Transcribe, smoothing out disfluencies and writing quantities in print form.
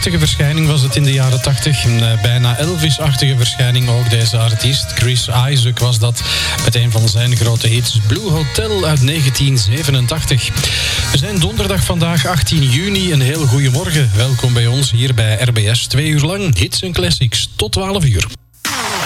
prachtige verschijning was het in de jaren 80. Een bijna Elvis-achtige verschijning ook deze artiest. Chris Isaak was dat met een van zijn grote hits Blue Hotel uit 1987. We zijn donderdag vandaag 18 juni. Een heel goede morgen. Welkom bij ons hier bij RBS. 2 uur lang hits en classics tot 12 uur.